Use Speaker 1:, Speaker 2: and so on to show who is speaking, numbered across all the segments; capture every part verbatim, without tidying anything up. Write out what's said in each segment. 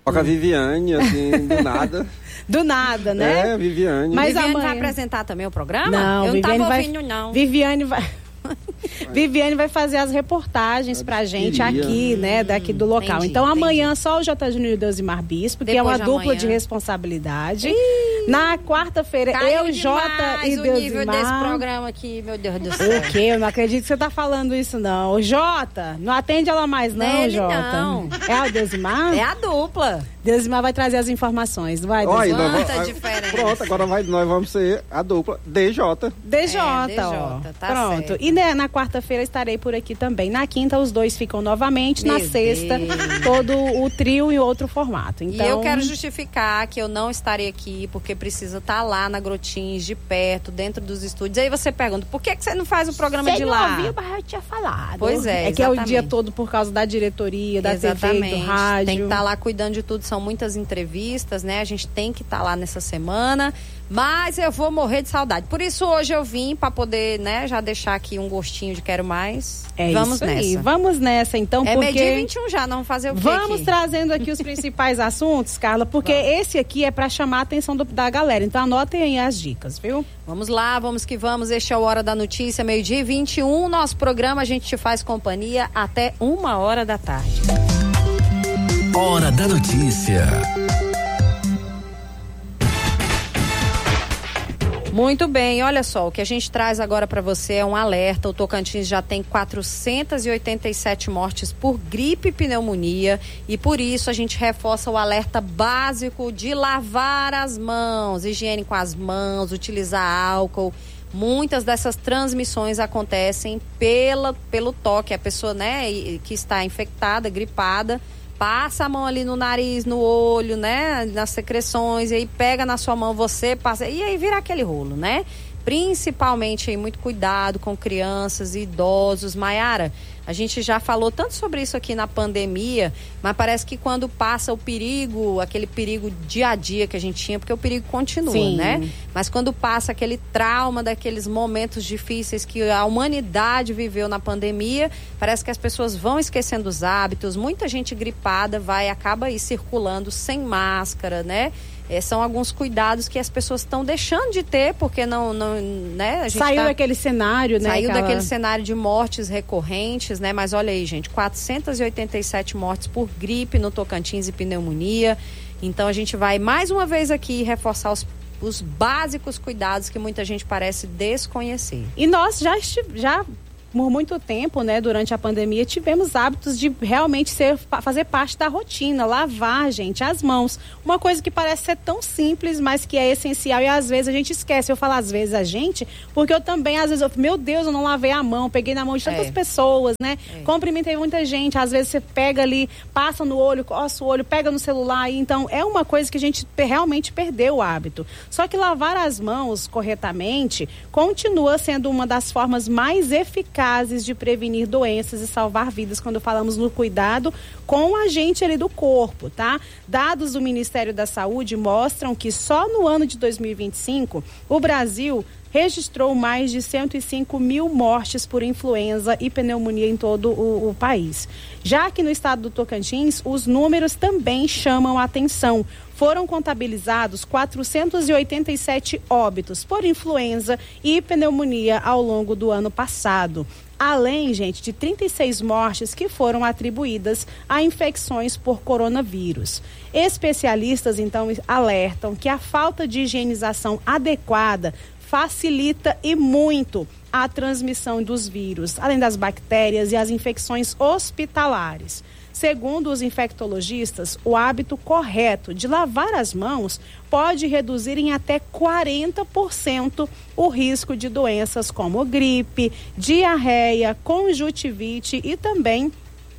Speaker 1: Toca a Viviane, assim, do nada.
Speaker 2: Do nada, né?
Speaker 1: É, Viviane.
Speaker 2: Mas
Speaker 3: Viviane
Speaker 2: amanhã...
Speaker 3: vai apresentar também o programa?
Speaker 2: Não,
Speaker 3: Eu não
Speaker 2: Viviane
Speaker 3: tava
Speaker 2: vai...
Speaker 3: ouvindo, não.
Speaker 2: Viviane vai... Viviane vai fazer as reportagens pra gente aqui, né, daqui do local.
Speaker 3: Entendi,
Speaker 2: então amanhã
Speaker 3: entendi.
Speaker 2: só o J. Júnior e Deusimar Bispo, que
Speaker 3: Depois
Speaker 2: é uma
Speaker 3: de
Speaker 2: dupla
Speaker 3: amanhã.
Speaker 2: de responsabilidade. Na quarta-feira,
Speaker 3: Caiu
Speaker 2: eu, Jota e
Speaker 3: demais o nível desse
Speaker 2: Deusimar.
Speaker 3: programa aqui, meu Deus do céu.
Speaker 2: O quê? Eu não acredito que você tá falando isso, não. Ô, Jota, não atende ela mais, não,
Speaker 3: Nele,
Speaker 2: Jota.
Speaker 3: não.
Speaker 2: É a Deusimar?
Speaker 3: É a dupla.
Speaker 2: Deusimar vai trazer as informações, não vai,
Speaker 1: Olha,
Speaker 2: Deusimar?
Speaker 1: nós
Speaker 3: Quanta
Speaker 1: vamos-
Speaker 3: diferença.
Speaker 1: Pronto, agora vai, nós vamos ser a dupla D J.
Speaker 2: D J,
Speaker 3: É, D J,
Speaker 2: ó.
Speaker 3: tá
Speaker 2: Pronto.
Speaker 3: certo.
Speaker 2: E né, na quarta-feira estarei por aqui também. Na quinta, os dois ficam novamente.
Speaker 3: Meu
Speaker 2: na sexta,
Speaker 3: Deus.
Speaker 2: todo o trio em outro formato. Então,
Speaker 3: E eu quero justificar que eu não estarei aqui porque precisa estar lá na Grotins, de perto, dentro dos estúdios. Aí você pergunta, por que, que você não faz o programa
Speaker 2: Você
Speaker 3: de
Speaker 2: não
Speaker 3: lá?
Speaker 2: ouviu, mas eu tinha falado.
Speaker 3: Pois é,
Speaker 2: É que é o
Speaker 3: exatamente.
Speaker 2: dia todo por causa da diretoria, da T V, do rádio.
Speaker 3: Tem que estar lá cuidando de tudo. São muitas entrevistas, né? A gente tem que estar lá nessa semana. Mas eu vou morrer de saudade. Por isso hoje eu vim para poder, né, já deixar aqui um gostinho de quero mais.
Speaker 2: É
Speaker 3: Vamos
Speaker 2: isso
Speaker 3: nessa.
Speaker 2: aí. Vamos nessa, então,
Speaker 3: É
Speaker 2: porque...
Speaker 3: meio-dia e vinte e um já, não fazer o quê
Speaker 2: Vamos
Speaker 3: aqui?
Speaker 2: trazendo aqui os principais assuntos, Carla, porque esse aqui é para chamar a atenção do- da galera. Então anotem aí as dicas, viu?
Speaker 3: Vamos lá, vamos que vamos. Este é o Hora da Notícia, meio-dia e vinte e um. Nosso programa, a gente te faz companhia até uma hora da tarde.
Speaker 4: Hora da Notícia.
Speaker 3: Muito bem, olha só, o que a gente traz agora para você é um alerta. O Tocantins já tem quatrocentas e oitenta e sete mortes por gripe e pneumonia e por isso a gente reforça o alerta básico de lavar as mãos, higiene com as mãos, utilizar álcool. Muitas dessas transmissões acontecem pela, pelo toque. A pessoa, né, que está infectada, gripada, passa a mão ali no nariz, no olho, né, nas secreções, e aí pega na sua mão, você passa, e aí vira aquele rolo, né? Principalmente aí, muito cuidado com crianças e idosos. Maiara, a gente já falou tanto sobre isso aqui na pandemia, mas parece que quando passa o perigo, aquele perigo dia a dia que a gente tinha, porque o perigo continua,
Speaker 2: Sim.
Speaker 3: né? Mas quando passa aquele trauma daqueles momentos difíceis que a humanidade viveu na pandemia, parece que as pessoas vão esquecendo os hábitos, muita gente gripada vai, acaba aí circulando sem máscara, né? É, são alguns cuidados que as pessoas estão deixando de ter, porque não, não né? A gente
Speaker 2: Saiu
Speaker 3: tá...
Speaker 2: daquele cenário, né?
Speaker 3: Saiu
Speaker 2: aquela...
Speaker 3: daquele cenário de mortes recorrentes, né? Mas olha aí, gente, quatrocentas e oitenta e sete mortes por gripe no Tocantins e pneumonia. Então a gente vai mais uma vez aqui reforçar os, os básicos cuidados que muita gente parece desconhecer.
Speaker 2: E nós já, esti- já por muito tempo, né, durante a pandemia, tivemos hábitos de realmente ser, fazer parte da rotina, lavar, gente, as mãos. Uma coisa que parece ser tão simples, mas que é essencial e às vezes a gente esquece. Eu falo às vezes a gente, porque eu também, às vezes, eu, meu Deus, eu não lavei a mão, peguei na mão de tantas
Speaker 3: É.
Speaker 2: pessoas, né?
Speaker 3: É.
Speaker 2: Cumprimentei muita gente, às vezes você pega ali, passa no olho, coça o olho, pega no celular, e então é uma coisa que a gente pe- realmente perdeu o hábito. Só que lavar as mãos corretamente continua sendo uma das formas mais eficazes de prevenir doenças e salvar vidas quando falamos no cuidado com a gente ali do corpo, tá? Dados do Ministério da Saúde mostram que só no ano de dois mil e vinte e cinco o Brasil registrou mais de cento e cinco mil mortes por influenza e pneumonia em todo o, o país. Já que no estado do Tocantins, os números também chamam a atenção. Foram contabilizados quatrocentos e oitenta e sete óbitos por influenza e pneumonia ao longo do ano passado. Além, gente, de trinta e seis mortes que foram atribuídas a infecções por coronavírus. Especialistas, então, alertam que a falta de higienização adequada facilita e muito a transmissão dos vírus, além das bactérias e as infecções hospitalares. Segundo os infectologistas, o hábito correto de lavar as mãos pode reduzir em até quarenta por cento o risco de doenças como gripe, diarreia, conjuntivite e também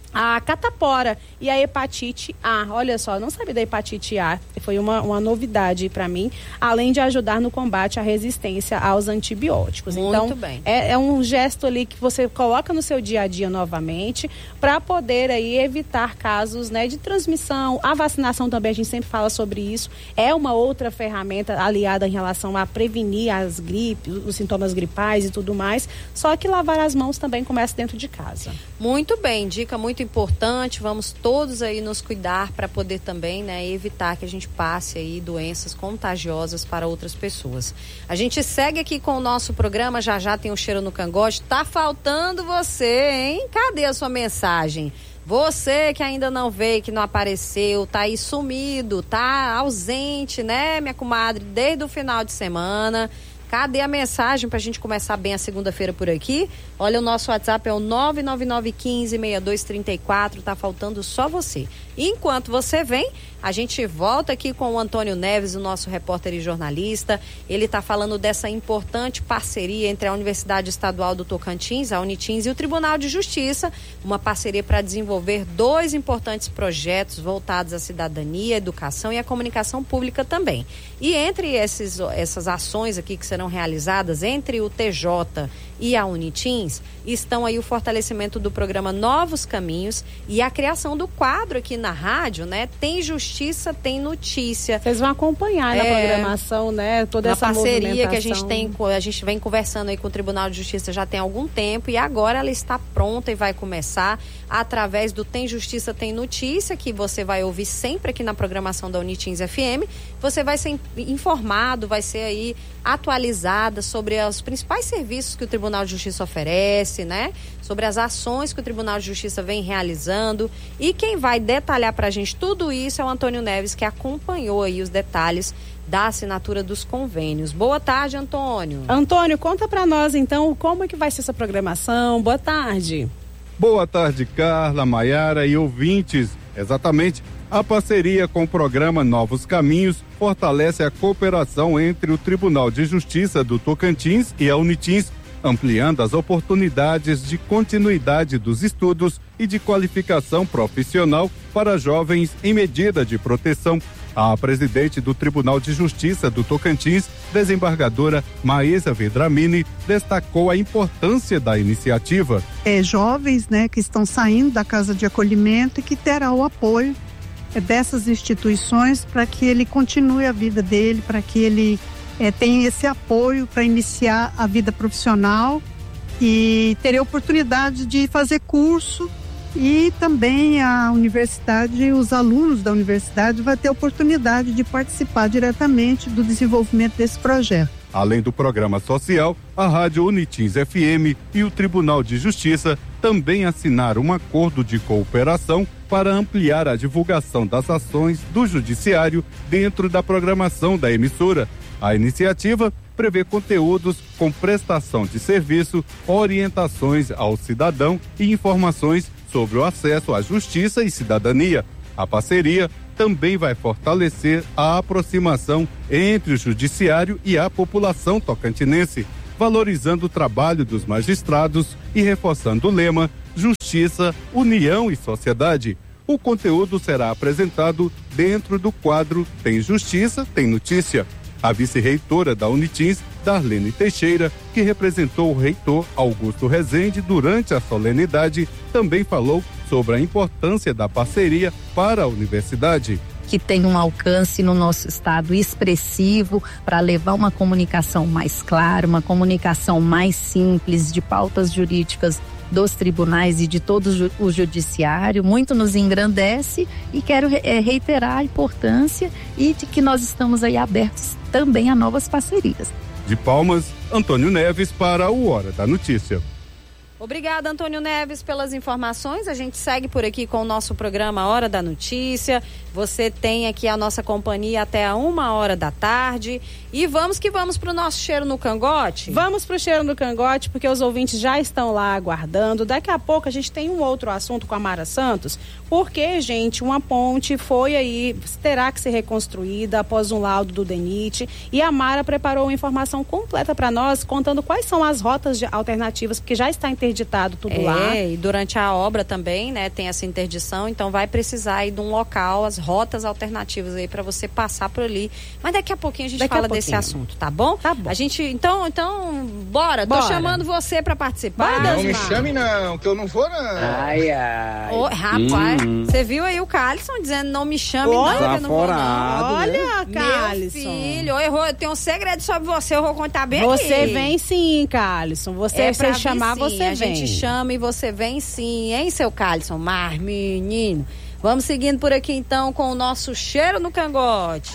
Speaker 2: a catapora e a hepatite A. Olha só, eu não sabia da hepatite A, foi uma, uma novidade para mim, além de ajudar no combate à resistência aos antibióticos.
Speaker 3: Muito
Speaker 2: então,
Speaker 3: bem.
Speaker 2: É, é um gesto ali que você coloca no seu dia a dia novamente para poder aí evitar casos, né, de transmissão. A vacinação também, a gente sempre fala sobre isso, é uma outra ferramenta aliada em relação a prevenir as gripes, os sintomas gripais e tudo mais, só que lavar as mãos também começa dentro de casa.
Speaker 3: Muito bem, dica muito muito importante, vamos todos aí nos cuidar para poder também, né, evitar que a gente passe aí doenças contagiosas para outras pessoas. A gente segue aqui com o nosso programa, já já tem o Cheiro no Cangote. Tá faltando você, hein? Cadê a sua mensagem? Você que ainda não veio, que não apareceu, tá aí sumido, tá ausente, né, minha comadre, desde o final de semana. Cadê a mensagem pra gente começar bem a segunda-feira por aqui? Olha, o nosso WhatsApp é o nove nove nove um cinco, seis dois três quatro, tá faltando só você. Enquanto você vem, a gente volta aqui com o Antônio Neves, o nosso repórter e jornalista. Ele está falando dessa importante parceria entre a Universidade Estadual do Tocantins, a Unitins, e o Tribunal de Justiça, uma parceria para desenvolver dois importantes projetos voltados à cidadania, à educação e à comunicação pública também. E entre esses, essas ações aqui que serão realizadas entre o T J e a Unitins, estão aí o fortalecimento do programa Novos Caminhos e a criação do quadro aqui na rádio, né? Tem Justiça, tem Notícia.
Speaker 2: Vocês vão acompanhar é, na programação, né? Toda essa
Speaker 3: parceria que a gente tem, a gente vem conversando aí com o Tribunal de Justiça já tem algum tempo, e agora ela está pronta e vai começar através do Tem Justiça, Tem Notícia, que você vai ouvir sempre aqui na programação da Unitins F M. Você vai ser informado, vai ser aí atualizada sobre os principais serviços que o Tribunal de Justiça oferece, né? Sobre as ações que o Tribunal de Justiça vem realizando. E quem vai detalhar pra gente tudo isso é o Antônio Neves, que acompanhou aí os detalhes da assinatura dos convênios. Boa tarde, Antônio.
Speaker 2: Antônio, conta pra nós então como é que vai ser essa programação. Boa tarde.
Speaker 5: Boa tarde, Carla, Maiara e ouvintes. Exatamente. A parceria com o programa Novos Caminhos fortalece a cooperação entre o Tribunal de Justiça do Tocantins e a Unitins, ampliando as oportunidades de continuidade dos estudos e de qualificação profissional para jovens em medida de proteção. A presidente do Tribunal de Justiça do Tocantins, desembargadora Maísa Vedramini, destacou a importância da iniciativa.
Speaker 6: É, jovens, né, que estão saindo da casa de acolhimento e que terão o apoio é, dessas instituições para que ele continue a vida dele, para que ele é, tenha esse apoio para iniciar a vida profissional e ter a oportunidade de fazer curso. E também a universidade, os alunos da universidade vão ter a oportunidade de participar diretamente do desenvolvimento desse projeto.
Speaker 5: Além do programa social, a Rádio Unitins F M e o Tribunal de Justiça também assinaram um acordo de cooperação para ampliar a divulgação das ações do Judiciário dentro da programação da emissora. A iniciativa prevê conteúdos com prestação de serviço, orientações ao cidadão e informações sobre o acesso à justiça e cidadania. A parceria também vai fortalecer a aproximação entre o judiciário e a população tocantinense, valorizando o trabalho dos magistrados e reforçando o lema Justiça, União e Sociedade. O conteúdo será apresentado dentro do quadro Tem Justiça, Tem Notícia. A vice-reitora da Unitins, Darlene Teixeira, que representou o reitor Augusto Rezende durante a solenidade, também falou sobre a importância da parceria para a universidade.
Speaker 7: Que tem um alcance no nosso estado expressivo para levar uma comunicação mais clara, uma comunicação mais simples de pautas jurídicas dos tribunais e de todo o judiciário. Muito nos engrandece e quero é, reiterar a importância e de que nós estamos aí abertos também a novas parcerias.
Speaker 5: De Palmas, Antônio Neves para o Hora da Notícia.
Speaker 3: Obrigada, Antônio Neves, pelas informações. A gente segue por aqui com o nosso programa Hora da Notícia. Você tem aqui a nossa companhia até a uma hora da tarde. E vamos que vamos para o nosso Cheiro no Cangote?
Speaker 2: Vamos para o Cheiro no Cangote, porque os ouvintes já estão lá aguardando. Daqui a pouco a gente tem um outro assunto com a Mara Santos, porque, gente, uma ponte foi aí, terá que ser reconstruída após um laudo do DENIT. E a Mara preparou uma informação completa para nós, contando quais são as rotas de alternativas, porque já está interditado tudo
Speaker 3: é,
Speaker 2: lá.
Speaker 3: E durante a obra também, né, tem essa interdição, então vai precisar aí de um local, as rotas alternativas aí para você passar por ali. Mas daqui a pouinho a gente daqui fala a desse assunto, tá bom?
Speaker 2: Tá bom.
Speaker 3: A gente, então, então, bora,
Speaker 2: bora.
Speaker 3: Tô chamando você para participar.
Speaker 8: Não me chame não, que eu não vou não. Ai, ai.
Speaker 3: Ô, rapaz, você hum. viu aí o Carlson dizendo não me chame oh, não, que eu não vou não.
Speaker 2: Olha, Carlson.
Speaker 3: Meu filho, eu, vou, eu tenho um segredo sobre você, eu vou contar bem
Speaker 2: Você
Speaker 3: aqui.
Speaker 2: vem sim, Carlson. Você,
Speaker 3: é
Speaker 2: se chamar,
Speaker 3: sim.
Speaker 2: você
Speaker 3: a
Speaker 2: vem. vem.
Speaker 3: A gente chama e você vem sim, hein, seu Calisson? Mas, menino. Vamos seguindo por aqui então com o nosso cheiro no cangote.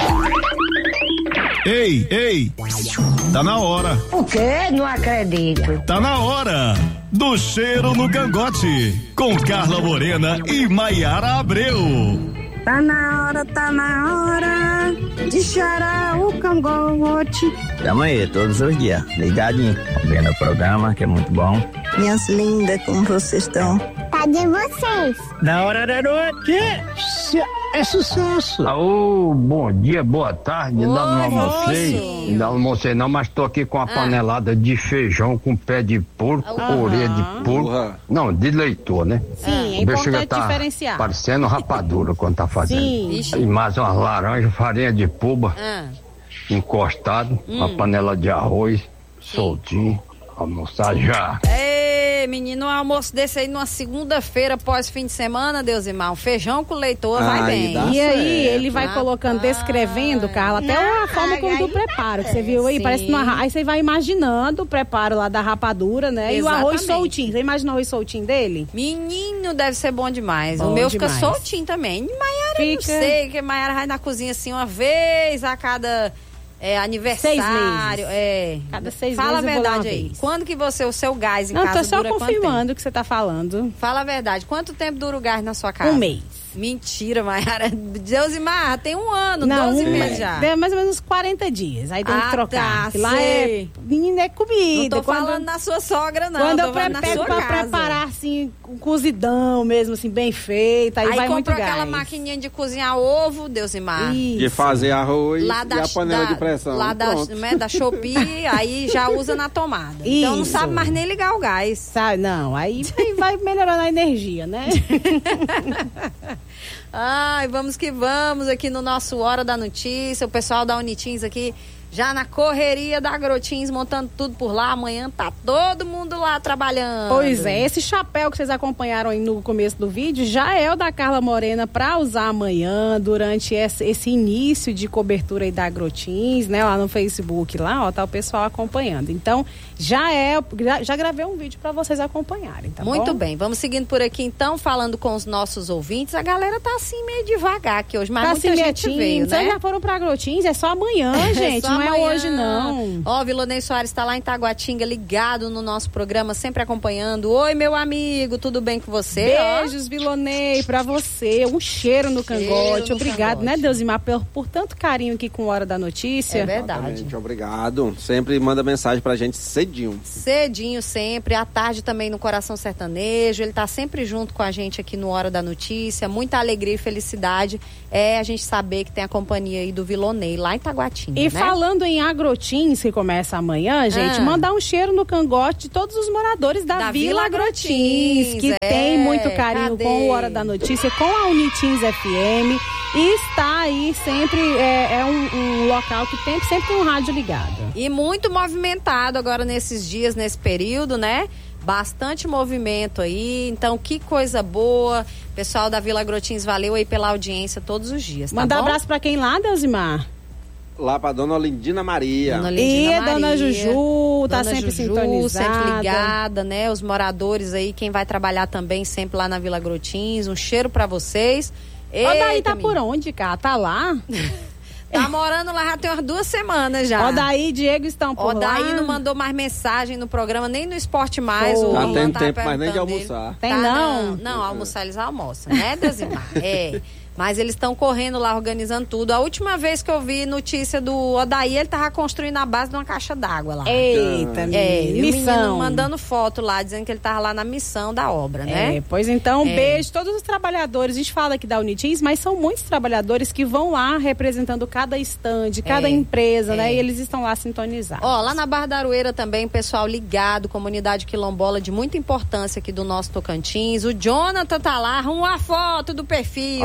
Speaker 9: Ei, ei, tá na hora.
Speaker 10: O quê? Não acredito.
Speaker 9: Tá na hora do cheiro no cangote, com Carla Morena e Maiara Abreu.
Speaker 6: Tá na hora, tá na hora de cheirar o cangote.
Speaker 11: Tamo aí, todos os dias, ligadinho, vendo o programa, que é muito bom.
Speaker 6: Minhas lindas, como vocês estão?
Speaker 10: Cadê vocês?
Speaker 11: Na hora da noite, é sucesso.
Speaker 12: Alô, bom dia, boa tarde. Ainda não almocei, ainda não almocei não, mas tô aqui com a ah. panelada de feijão com pé de porco, uhum. orelha de porco. Uhum. Não, de leitor, né?
Speaker 2: Sim, é importante tá diferenciar.
Speaker 12: Parecendo rapadura quando tá fazendo. Sim. E mais umas laranjas, farinha de puba, uhum. encostado, hum. uma panela de arroz, sim. soltinho. Almoçar já.
Speaker 3: Ei, menino, um almoço desse aí numa segunda-feira pós fim de semana, Deus irmão, feijão com leitor, vai bem.
Speaker 2: E aí ele vai ah, colocando, descrevendo, Carla, até ai, a forma como ai, tu prepara, que você viu aí, sim. parece uma, aí você vai imaginando o preparo lá da rapadura, né? Exatamente. E o arroz soltinho, você imagina o arroz soltinho dele?
Speaker 3: Menino, deve ser bom demais.
Speaker 2: Bom
Speaker 3: o meu
Speaker 2: demais.
Speaker 3: Fica soltinho também. Maiara, fica... não sei, que Maiara vai na cozinha assim uma vez a cada... É, aniversário,
Speaker 2: seis meses.
Speaker 3: é.
Speaker 2: Cada seis
Speaker 3: Fala
Speaker 2: meses.
Speaker 3: Fala a verdade aí. Vez. Quando que você, o seu gás em
Speaker 2: Não,
Speaker 3: casa
Speaker 2: dura quanto tempo? Não, tô só confirmando
Speaker 3: o
Speaker 2: que você tá falando.
Speaker 3: Fala a verdade. Quanto tempo dura o gás na sua casa?
Speaker 2: Um mês.
Speaker 3: Mentira, Maiara. Deus e Mar, tem um ano,
Speaker 2: não,
Speaker 3: doze
Speaker 2: um
Speaker 3: meses já.
Speaker 2: É mais ou menos quarenta dias. Aí tem
Speaker 3: ah,
Speaker 2: que trocar.
Speaker 3: Tá,
Speaker 2: lá é, menina, é comida.
Speaker 3: Não tô
Speaker 2: quando,
Speaker 3: falando na sua sogra, não.
Speaker 2: Quando
Speaker 3: tô
Speaker 2: eu pre- pego pra
Speaker 3: casa.
Speaker 2: preparar, assim, com cozidão mesmo, assim, bem feita, aí, aí vai muito gás. Aí
Speaker 3: comprou aquela maquininha de cozinhar ovo, Deus e Mar.
Speaker 1: Isso. De fazer arroz
Speaker 3: lá da,
Speaker 1: e a panela
Speaker 3: da,
Speaker 1: de pressão.
Speaker 3: Lá da, né, da Shopee, aí já usa na tomada. Isso. Então não sabe mais nem ligar o gás.
Speaker 2: Sabe, não, aí vai melhorando a energia, né?
Speaker 3: Ai, vamos que vamos aqui no nosso Hora da Notícia. O pessoal da Unitins aqui já na correria da Agrotins, montando tudo por lá. Amanhã tá todo mundo lá trabalhando.
Speaker 2: Pois é, esse chapéu que vocês acompanharam aí no começo do vídeo já é o da Carla Morena para usar amanhã, durante esse, esse início de cobertura aí da Agrotins, né? Lá no Facebook, lá, ó, tá o pessoal acompanhando. Então, já é, já gravei um vídeo para vocês acompanharem, tá
Speaker 3: Muito
Speaker 2: bom?
Speaker 3: bem, vamos seguindo por aqui então, falando com os nossos ouvintes. A galera tá assim meio devagar aqui hoje, mas tá muita assim, gente tímido, veio, né?
Speaker 2: Vocês já foram pra Agrotins, é só amanhã, gente, é só não amanhã. É hoje não.
Speaker 3: Ó, o Vilonei Soares tá lá em Taguatinga, ligado no nosso programa, sempre acompanhando. Oi, meu amigo, tudo bem com você?
Speaker 2: Beijos, ó. Vilonei, pra você, um cheiro no cheiro cangote, no obrigado, cangote. Né, Deusimar, por, por tanto carinho aqui com Hora da Notícia.
Speaker 3: É verdade.
Speaker 1: Exatamente, obrigado, sempre manda mensagem pra gente cedinho.
Speaker 3: Cedinho sempre, à tarde também no Coração Sertanejo, ele tá sempre junto com a gente aqui no Hora da Notícia, muita alegria e felicidade é a gente saber que tem a companhia aí do Vilonei lá em Taguatinga,
Speaker 2: E
Speaker 3: né?
Speaker 2: falando em Agrotins, que começa amanhã, gente, ah. mandar um cheiro no cangote de todos os moradores da, da Vila, Vila Agrotins, que é, tem muito carinho cadê? com o Hora da Notícia, com a Unitins F M, e está aí sempre, é, é um, um local que tem, sempre tem um rádio ligado.
Speaker 3: E muito movimentado agora nesses dias, nesse período, né? Bastante movimento aí, então que coisa boa. Pessoal da Vila Agrotins, valeu aí pela audiência todos os dias, tá
Speaker 2: Manda
Speaker 3: bom?
Speaker 2: um abraço pra quem lá, Deusimar?
Speaker 1: Lá pra dona Olindina Maria.
Speaker 3: Dona Olindina
Speaker 2: e
Speaker 3: Maria.
Speaker 2: Dona Juju, tá
Speaker 3: dona
Speaker 2: sempre
Speaker 3: Juju,
Speaker 2: sintonizada.
Speaker 3: sempre ligada, né? Os moradores aí, quem vai trabalhar também sempre lá na Vila Agrotins, um cheiro pra vocês.
Speaker 2: Ó, daí tá por onde, cara? Tá lá?
Speaker 3: Tá morando lá já tem umas duas semanas já.
Speaker 2: Ó, daí Diego estão por
Speaker 3: Ó,
Speaker 2: lá.
Speaker 3: daí não mandou mais mensagem no programa, nem no Esporte Mais.
Speaker 1: Tá
Speaker 3: o
Speaker 1: tendo
Speaker 3: tá
Speaker 1: tempo mais nem de almoçar.
Speaker 2: Tem
Speaker 3: tá,
Speaker 2: não?
Speaker 3: Não, não, almoçar eles almoçam, né, Deusimar? É. Mas eles estão correndo lá, organizando tudo. A última vez que eu vi notícia do Odaí, ele tava construindo a base de uma caixa d'água lá.
Speaker 2: Eita,
Speaker 3: é,
Speaker 2: missão.
Speaker 3: E o menino mandando foto lá, dizendo que ele tava lá na missão da obra, né?
Speaker 2: É, pois então, um
Speaker 3: é.
Speaker 2: beijo a todos os trabalhadores. A gente fala aqui da Unitins, mas são muitos trabalhadores que vão lá representando cada estande, cada é, empresa, é. né? E eles estão lá sintonizados.
Speaker 3: Ó, lá na Barra da Aroeira também, pessoal ligado, comunidade quilombola de muita importância aqui do nosso Tocantins. O Jonathan tá lá, arrumou a foto do perfil. Oh, agora tá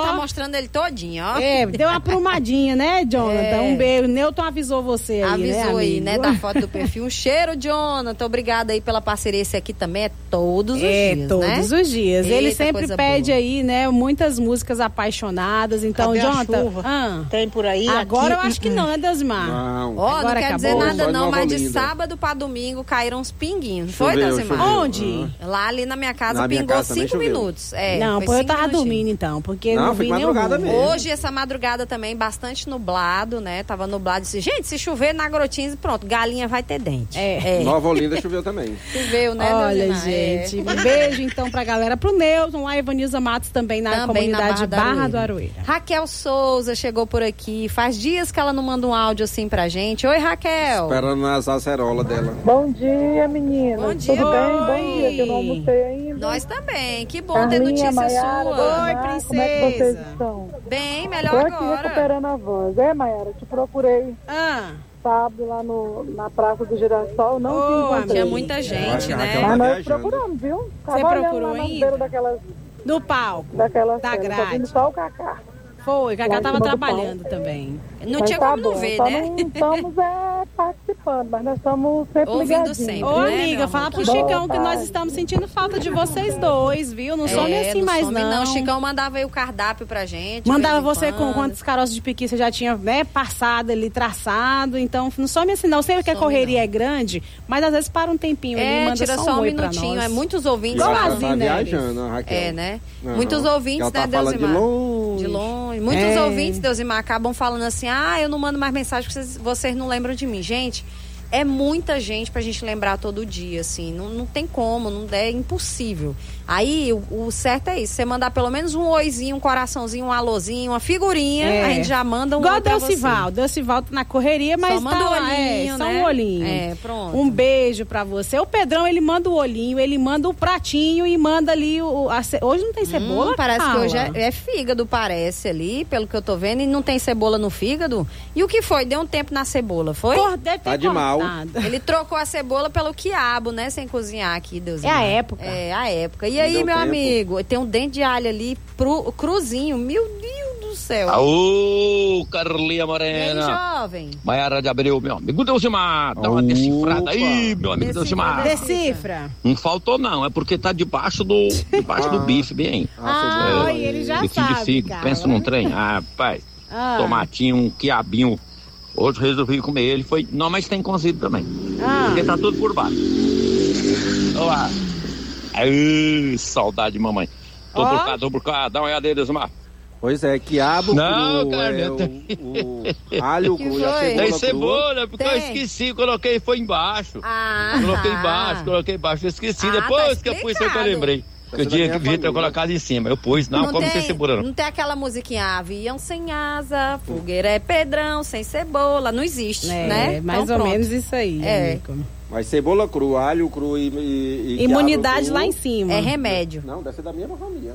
Speaker 3: tá mostrando ele todinho, ó.
Speaker 2: É, deu uma prumadinha, né, Jonathan? É. Um beijo. Newton avisou você aí,
Speaker 3: Avisou
Speaker 2: né,
Speaker 3: aí, né, da foto do perfil. Um cheiro, Jonathan. Obrigada aí pela parceria. Esse aqui também é todos os
Speaker 2: é,
Speaker 3: dias,
Speaker 2: todos
Speaker 3: né?
Speaker 2: Todos os dias.
Speaker 3: Eita,
Speaker 2: ele sempre pede
Speaker 3: boa.
Speaker 2: aí, né, muitas músicas apaixonadas. Então,
Speaker 13: Cadê
Speaker 2: Jonathan...
Speaker 13: Ah, tem por aí?
Speaker 2: Agora
Speaker 13: aqui,
Speaker 2: eu acho que não, né, Deusmar?
Speaker 1: Não.
Speaker 3: Ó, oh, não quer
Speaker 2: acabou.
Speaker 3: dizer nada
Speaker 1: Só
Speaker 3: não, mas de
Speaker 1: Olinda.
Speaker 3: sábado pra domingo caíram uns pinguinhos.
Speaker 1: Choveu,
Speaker 3: Foi, Deusmar?
Speaker 1: choveu.
Speaker 2: Onde?
Speaker 1: Uhum.
Speaker 3: Lá ali na minha casa
Speaker 1: na minha
Speaker 3: pingou
Speaker 1: casa
Speaker 3: cinco
Speaker 1: choveu.
Speaker 3: minutos. É,
Speaker 2: não, pô, eu tava
Speaker 3: minutinhos.
Speaker 2: dormindo então, porque
Speaker 1: não,
Speaker 2: não vi nenhum.
Speaker 1: mesmo.
Speaker 3: Hoje, essa madrugada também, bastante nublado, né? Tava nublado. Disse, gente, se chover na Agrotins, pronto, galinha vai ter dente.
Speaker 2: É.
Speaker 3: é.
Speaker 1: Nova Olinda choveu também.
Speaker 3: Choveu, né,
Speaker 2: Olha,
Speaker 3: Deusmar?
Speaker 2: gente,
Speaker 3: É.
Speaker 2: um beijo então pra galera, pro Newton, lá Ivanilza Matos também na
Speaker 3: Também
Speaker 2: comunidade
Speaker 3: na Barra,
Speaker 2: Barra
Speaker 3: do,
Speaker 2: do
Speaker 3: Aroeira.
Speaker 2: Aroeira.
Speaker 3: Raquel Souza chegou por aqui. Faz dias que ela não manda um áudio assim pra gente. Oi, Raquel.
Speaker 1: Esperando nas acerolas dela.
Speaker 13: Bom dia, menina.
Speaker 3: Bom dia.
Speaker 13: Tudo
Speaker 3: Oi.
Speaker 13: bem? Bom dia, que eu não almocei ainda.
Speaker 3: Nós também. Que bom
Speaker 13: Carlinha,
Speaker 3: ter notícia
Speaker 13: Maiara,
Speaker 3: sua.
Speaker 13: Dona
Speaker 2: Oi,
Speaker 13: Mar,
Speaker 2: princesa.
Speaker 13: Como é que vocês estão?
Speaker 3: Bem, melhor
Speaker 13: Tô aqui
Speaker 3: agora.
Speaker 13: recuperando a voz. É, Maiara, te procurei
Speaker 2: Ah,
Speaker 13: sábado lá no, na Praça do Girassol, não
Speaker 2: Ô,
Speaker 13: te encontrei.
Speaker 3: Tinha muita gente,
Speaker 1: Eu
Speaker 3: né?
Speaker 1: acho que
Speaker 13: Mas
Speaker 1: Tá
Speaker 13: nós
Speaker 1: viajando.
Speaker 13: procuramos, viu?
Speaker 2: Você
Speaker 13: Tava olhando
Speaker 2: procurou
Speaker 13: lá na
Speaker 2: ainda?
Speaker 13: beira daquelas,
Speaker 2: do palco,
Speaker 13: daquelas
Speaker 2: da
Speaker 13: cenas, só
Speaker 2: grade.
Speaker 13: vindo só o Cacá.
Speaker 2: Foi, Cacá
Speaker 13: Lá em
Speaker 2: tava
Speaker 13: cima do
Speaker 2: trabalhando
Speaker 13: palco.
Speaker 2: também.
Speaker 3: Não
Speaker 13: Mas
Speaker 3: tinha
Speaker 13: tá
Speaker 3: como não
Speaker 13: bom,
Speaker 3: ver,
Speaker 13: só
Speaker 3: né?
Speaker 13: não estamos é, participando, mas nós estamos sempre
Speaker 3: Ouvindo
Speaker 13: ligadinhos.
Speaker 3: sempre.
Speaker 2: Ô,
Speaker 3: né,
Speaker 2: amiga,
Speaker 3: meu
Speaker 2: fala
Speaker 3: amor?
Speaker 2: pro
Speaker 13: Boa
Speaker 2: Chicão que
Speaker 13: tarde.
Speaker 2: nós estamos sentindo falta de vocês dois, viu? Não
Speaker 3: É,
Speaker 2: some assim
Speaker 3: não
Speaker 2: mais
Speaker 3: some
Speaker 2: não.
Speaker 3: não. Chicão mandava aí o cardápio pra gente.
Speaker 2: Mandava
Speaker 3: de vez em
Speaker 2: você com
Speaker 3: quando.
Speaker 2: quantos caroços de piqui você já tinha, né, passado ali, traçado. Então, não some assim não. Sei que a
Speaker 3: Some
Speaker 2: correria
Speaker 3: não.
Speaker 2: é grande, mas às vezes para um tempinho ali e
Speaker 3: É,
Speaker 2: manda
Speaker 3: tira
Speaker 2: só
Speaker 3: só
Speaker 2: um
Speaker 3: um
Speaker 2: oi pra
Speaker 3: minutinho.
Speaker 2: nós.
Speaker 3: É muitos ouvintes.
Speaker 2: Igual
Speaker 3: lá.
Speaker 2: a
Speaker 1: ela tá
Speaker 2: Zina,
Speaker 1: viajando, a Raquel.
Speaker 3: É, né?
Speaker 1: Aham.
Speaker 3: Muitos ouvintes,
Speaker 1: ela tá
Speaker 3: né,
Speaker 1: falando de
Speaker 3: Deusimar?
Speaker 1: longe.
Speaker 3: De longe. Muitos
Speaker 2: É.
Speaker 3: ouvintes, Deusimar, acabam falando assim, ah, eu não mando mais mensagem porque vocês, vocês não lembram de mim. Gente, é muita gente pra gente lembrar todo dia, assim. Não, não tem como, não é impossível. Aí, o, o certo é isso. Você mandar pelo menos um oizinho, um coraçãozinho, um alôzinho, uma figurinha,
Speaker 2: É.
Speaker 3: a gente já manda um
Speaker 2: Igual
Speaker 3: oi
Speaker 2: o
Speaker 3: pra você.
Speaker 2: Delcival. Delcival tá na correria, mas
Speaker 3: Só manda
Speaker 2: tá
Speaker 3: o
Speaker 2: lá,
Speaker 3: olhinho,
Speaker 2: é, só
Speaker 3: né?
Speaker 2: um olhinho.
Speaker 3: É, pronto.
Speaker 2: Um beijo pra você. O Pedrão, ele manda o olhinho, ele manda o pratinho e manda ali o... A ce... Hoje não tem cebola,
Speaker 3: Hum, parece
Speaker 2: Carla?
Speaker 3: que hoje é, é fígado, parece ali, pelo que eu tô vendo, e não tem cebola no fígado. E o que foi? Deu um tempo na cebola, foi?
Speaker 2: Cor- deve ter
Speaker 1: Tá de mal.
Speaker 2: cortado.
Speaker 3: Ele trocou a cebola pelo quiabo, né? Sem cozinhar aqui, Deus.
Speaker 2: É a época.
Speaker 3: É a época. E
Speaker 1: Não
Speaker 3: aí,
Speaker 1: deu
Speaker 3: meu
Speaker 1: tempo.
Speaker 3: amigo, tem um dente de alho ali, pro, cruzinho. Meu Deus do céu.
Speaker 14: Aô, Carlinha
Speaker 3: E aí,
Speaker 14: Morena.
Speaker 3: jovem?
Speaker 14: Maiara de Abreu, meu amigo Delcimar. Dá uma decifrada aí, meu amigo
Speaker 3: Decifra,
Speaker 14: Delcimar.
Speaker 2: Decifra.
Speaker 14: Não faltou não, é porque tá debaixo do, debaixo do bife, bem.
Speaker 2: Ah,
Speaker 14: É,
Speaker 2: oi, ele já
Speaker 14: bifinho de
Speaker 2: sabe,
Speaker 14: figo,
Speaker 2: cara.
Speaker 14: pensa num trem. Ah, rapaz,
Speaker 2: Ah.
Speaker 14: tomatinho, um quiabinho. Hoje resolvi comer ele, foi... Não, mas tem cozido também.
Speaker 2: Ah.
Speaker 14: Porque tá tudo por baixo. Olha lá. Ai, saudade, mamãe. Tô
Speaker 2: Ó.
Speaker 14: por cá, tô por cá. Dá uma olhada aí, Delcimar.
Speaker 1: Pois é, quiabo
Speaker 14: Não,
Speaker 1: cru,
Speaker 14: cara,
Speaker 1: é,
Speaker 14: eu
Speaker 1: o, o alho
Speaker 3: Que
Speaker 1: cru e a
Speaker 3: foi?
Speaker 1: cebola
Speaker 14: Tem
Speaker 1: crua.
Speaker 14: cebola, porque eu
Speaker 3: Tem.
Speaker 14: esqueci, coloquei, foi embaixo.
Speaker 3: Ah,
Speaker 14: Coloquei
Speaker 3: tá.
Speaker 14: embaixo, coloquei embaixo, eu esqueci.
Speaker 3: Ah,
Speaker 14: Depois
Speaker 3: tá
Speaker 14: que eu pus, foi que eu
Speaker 3: explicado.
Speaker 14: lembrei. Que
Speaker 1: Essa
Speaker 14: o dia
Speaker 1: da
Speaker 14: que
Speaker 1: minha
Speaker 14: devia ter
Speaker 1: família.
Speaker 14: colocado em cima. Eu pus, não, come sem cebola não.
Speaker 3: Não tem aquela musiquinha avião sem asa, fogueira é pedrão, sem cebola. Não existe,
Speaker 2: É,
Speaker 3: né?
Speaker 2: mais
Speaker 3: Então,
Speaker 2: ou
Speaker 3: pronto.
Speaker 2: menos isso aí,
Speaker 3: É.
Speaker 2: amigo.
Speaker 1: Mas cebola cru, alho cru e, e, e
Speaker 2: Imunidade
Speaker 1: quiabo
Speaker 2: lá
Speaker 1: cru.
Speaker 2: em cima.
Speaker 3: É remédio.
Speaker 1: Não, deve ser da mesma família.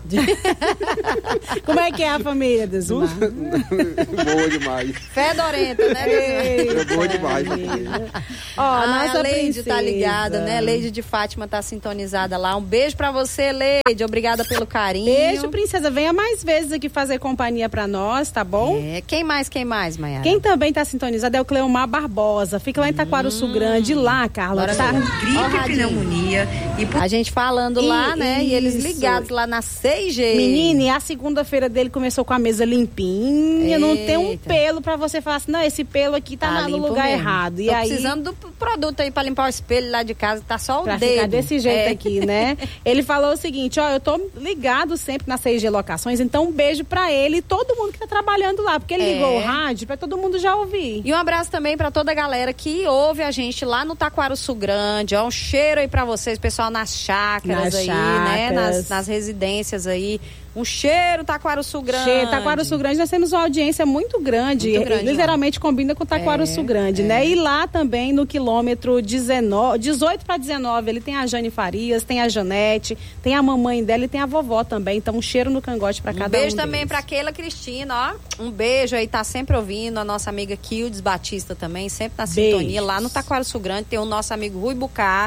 Speaker 2: Como é que é a família, Deusmar?
Speaker 1: Boa demais.
Speaker 3: Fedorenta, né?
Speaker 1: É boa demais.
Speaker 2: Ó,
Speaker 3: Ah,
Speaker 2: nossa
Speaker 3: a Leide tá
Speaker 2: princesa.
Speaker 3: ligada, né? Leide de Fátima tá sintonizada lá. Um beijo pra você, Leide. Obrigada pelo carinho.
Speaker 2: Beijo, princesa. Venha mais vezes aqui fazer companhia pra nós, tá bom?
Speaker 3: É, quem mais, quem mais, Maiara?
Speaker 2: Quem também tá sintonizado é o Cleomar Barbosa. Fica lá em Taquaruçu Grande. Lá, Carla,
Speaker 3: Bora
Speaker 2: tá?
Speaker 3: ver.
Speaker 2: Gripe,
Speaker 3: pneumonia. A gente falando lá,
Speaker 2: E-
Speaker 3: né? E eles
Speaker 2: isso.
Speaker 3: ligados lá na C G.
Speaker 2: Menina, e a segunda-feira dele começou com a mesa limpinha. Não tem um
Speaker 3: Eita.
Speaker 2: pelo pra você falar assim, não, esse pelo aqui tá,
Speaker 3: Tá
Speaker 2: na- no
Speaker 3: limpo
Speaker 2: lugar
Speaker 3: mesmo.
Speaker 2: errado. E
Speaker 3: Tô
Speaker 2: aí,
Speaker 3: precisando do produto aí pra limpar o espelho lá de casa. Tá só o
Speaker 2: pra
Speaker 3: dedo.
Speaker 2: ficar desse jeito
Speaker 3: É.
Speaker 2: aqui, né? Ele falou o seguinte, ó, eu tô ligado sempre na C G Locações, então um beijo pra ele e todo mundo que tá trabalhando lá, porque ele
Speaker 3: É.
Speaker 2: ligou o rádio pra todo mundo já ouvir.
Speaker 3: E um abraço também pra toda a galera que ouve a gente lá no Taquaruçu Grande. Ó, um cheiro aí pra vocês, pessoal, nas chácaras
Speaker 2: Nas
Speaker 3: aí, né?
Speaker 2: chácaras.
Speaker 3: Nas, nas residências aí. Um cheiro, Taquaruçu Grande.
Speaker 2: Che- Taquaruçu Grande, nós temos uma audiência muito grande.
Speaker 3: Muito grande,
Speaker 2: Ele geralmente combina com Taquaruçu
Speaker 3: É,
Speaker 2: Grande,
Speaker 3: é.
Speaker 2: né? E lá também no quilômetro dezenove, dezoito para dezenove, ele tem a Jane Farias, tem a Janete, tem a mamãe dela e tem a vovó também. Então, um cheiro no cangote para cada
Speaker 3: Um
Speaker 2: um.
Speaker 3: beijo também
Speaker 2: deles.
Speaker 3: pra Keila Cristina, ó. Um beijo aí, tá sempre ouvindo. A nossa amiga Kildes Batista também, sempre na
Speaker 2: Beijos.
Speaker 3: sintonia. Lá no Taquaruçu Grande tem o nosso amigo Rui Bucá,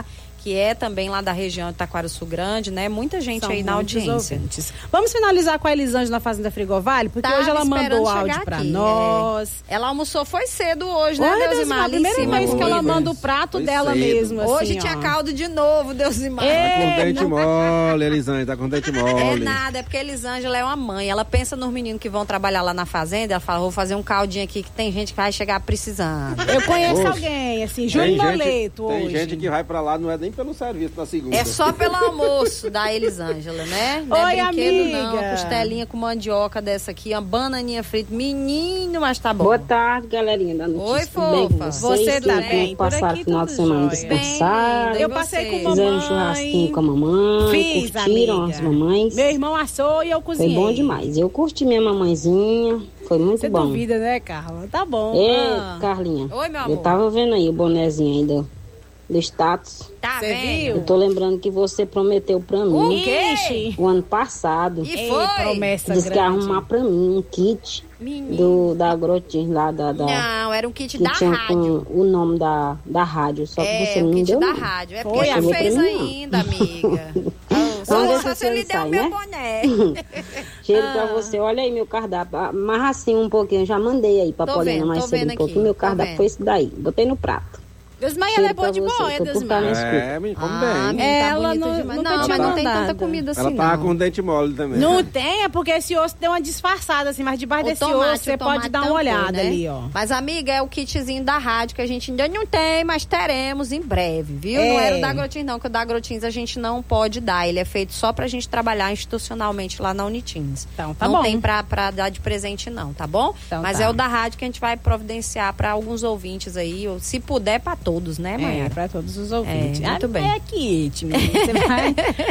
Speaker 3: que é também lá da região de Taquarussu Grande, né? Muita gente
Speaker 2: São
Speaker 3: aí na audiência.
Speaker 2: Ouvintes. Vamos finalizar com a Elisângela na Fazenda Frigovalho, porque
Speaker 3: Tava
Speaker 2: hoje ela mandou áudio pra
Speaker 3: aqui,
Speaker 2: nós.
Speaker 3: É. Ela almoçou foi cedo hoje, né,
Speaker 2: Olha,
Speaker 3: Deusimar?
Speaker 2: a primeira vez que ela manda o prato
Speaker 1: Foi
Speaker 2: dela
Speaker 1: cedo.
Speaker 2: mesmo, assim,
Speaker 3: Hoje
Speaker 2: ó.
Speaker 3: tinha caldo de novo, Deusimar.
Speaker 1: Tá com dente mole, Elisângela, tá com dente mole.
Speaker 3: É nada, é porque a Elisângela é uma mãe. Ela pensa nos meninos que vão trabalhar lá na fazenda. Ela fala, vou fazer um caldinho aqui que tem gente que vai chegar precisando.
Speaker 2: Eu conheço
Speaker 1: Oxe.
Speaker 2: alguém, assim,
Speaker 1: Tem
Speaker 2: Júlio
Speaker 1: gente-
Speaker 2: Noleto
Speaker 1: Tem
Speaker 2: hoje.
Speaker 1: gente que vai pra lá, não é nem pelo serviço na segunda.
Speaker 3: É só pelo almoço da Elisângela, né? Não
Speaker 2: Oi,
Speaker 3: é brinquedo, não.
Speaker 2: amiga.
Speaker 3: Costelinha com mandioca dessa aqui, uma bananinha frita. Menino, mas tá bom.
Speaker 15: Boa tarde, galerinha da notícia.
Speaker 3: Oi,
Speaker 15: Tudo bem com
Speaker 3: fofa.
Speaker 15: vocês?
Speaker 2: Você tá
Speaker 15: Tudo
Speaker 2: bem? Por
Speaker 15: Passaram
Speaker 2: aqui
Speaker 15: o final
Speaker 2: tudo
Speaker 15: de semana
Speaker 2: jóia.
Speaker 15: descansado.
Speaker 3: Bem,
Speaker 2: Eu passei com
Speaker 15: Fizeram um
Speaker 2: mamãe.
Speaker 15: churrasquinho com a mamãe.
Speaker 2: Fiz,
Speaker 15: curtiram
Speaker 2: amiga.
Speaker 15: as mamães.
Speaker 2: Meu irmão assou e eu
Speaker 15: Foi
Speaker 2: cozinhei.
Speaker 15: bom demais. Eu curti minha mamãezinha. Foi muito
Speaker 2: Você
Speaker 15: bom.
Speaker 2: duvida, né, Carla? Tá bom.
Speaker 15: Ei,
Speaker 2: Ah.
Speaker 15: Carlinha.
Speaker 3: Oi, meu
Speaker 15: Eu
Speaker 3: amor.
Speaker 15: tava vendo aí o bonezinho aí do, do status.
Speaker 3: Tá
Speaker 2: Você
Speaker 3: vendo?
Speaker 15: Eu tô lembrando que você prometeu pra
Speaker 3: O
Speaker 15: mim
Speaker 3: quê?
Speaker 15: o ano passado.
Speaker 3: E
Speaker 2: Ei,
Speaker 3: foi?
Speaker 2: promessa
Speaker 15: Disse que ia
Speaker 2: grande.
Speaker 15: arrumar pra mim um kit
Speaker 3: Menino.
Speaker 15: do, da Agrotin lá da, da
Speaker 3: Não, era um kit
Speaker 15: que
Speaker 3: da
Speaker 15: tinha
Speaker 3: rádio.
Speaker 15: com o nome da, da rádio, só que
Speaker 3: É,
Speaker 15: você
Speaker 3: o
Speaker 15: não
Speaker 3: kit
Speaker 15: deu
Speaker 3: da
Speaker 15: não.
Speaker 3: rádio. É
Speaker 2: Foi,
Speaker 3: porque já
Speaker 15: chegou
Speaker 3: fez
Speaker 15: pra mim, não.
Speaker 3: ainda, amiga. Oh, só
Speaker 15: Vamos ver
Speaker 3: só
Speaker 15: se
Speaker 3: se ele
Speaker 15: você
Speaker 3: der o
Speaker 15: sai,
Speaker 3: meu
Speaker 15: né?
Speaker 3: boné.
Speaker 15: Cheiro
Speaker 3: Ah.
Speaker 15: pra você, olha aí meu cardápio, amarra assim um pouquinho, já mandei aí pra
Speaker 3: Tô
Speaker 15: Poliana
Speaker 3: vendo,
Speaker 15: mais
Speaker 3: tô
Speaker 15: cedo
Speaker 3: vendo
Speaker 15: um pouquinho,
Speaker 3: aqui,
Speaker 15: meu
Speaker 3: tô
Speaker 15: cardápio
Speaker 3: vendo.
Speaker 15: foi esse daí, botei no prato.
Speaker 2: Deusmar, ela
Speaker 15: Cheiro
Speaker 2: é boa
Speaker 15: pra
Speaker 2: de
Speaker 15: você,
Speaker 2: boa,
Speaker 15: tô por
Speaker 2: Deusmar.
Speaker 15: estar no
Speaker 1: É, me come
Speaker 3: Ah,
Speaker 1: bem.
Speaker 3: menina, tá
Speaker 2: Ela
Speaker 3: bonita
Speaker 2: não-
Speaker 3: demais.
Speaker 2: nunca
Speaker 3: Não,
Speaker 2: tinha
Speaker 3: mas não tem
Speaker 2: mandado.
Speaker 3: tanta comida assim,
Speaker 1: Ela tá
Speaker 3: não.
Speaker 1: com dente mole também.
Speaker 2: Não tem, é porque esse osso deu uma disfarçada, assim, mas debaixo
Speaker 3: O
Speaker 2: desse
Speaker 3: tomate,
Speaker 2: osso você
Speaker 3: o tomate
Speaker 2: pode dar uma
Speaker 3: tampou,
Speaker 2: olhada
Speaker 3: né?
Speaker 2: ali, ó.
Speaker 3: Mas, amiga, é o kitzinho da rádio que a gente ainda não tem, mas teremos em breve, viu?
Speaker 2: É.
Speaker 3: Não era o da Agrotins, não, que o da Agrotins a gente não pode dar. Ele é feito só pra gente trabalhar institucionalmente lá na Unitins.
Speaker 2: Então, tá
Speaker 3: não
Speaker 2: bom.
Speaker 3: tem pra, pra dar de presente, não, tá bom?
Speaker 2: Então
Speaker 3: mas
Speaker 2: tá.
Speaker 3: é o da rádio que a gente vai providenciar pra alguns ouvintes aí, ou se puder, pra todos, né,
Speaker 2: É,
Speaker 3: Maia?
Speaker 2: pra todos os ouvintes.
Speaker 3: É, muito
Speaker 2: Ah,
Speaker 3: bem.
Speaker 2: É kit, menina. Você vai...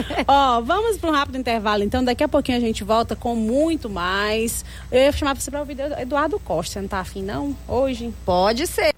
Speaker 2: Ó, vamos para um rápido intervalo, então. Daqui a pouquinho a gente volta com muito mais. Eu ia chamar você pra ouvir Eduardo Costa. Você não tá afim, não? Hoje?
Speaker 3: Pode ser.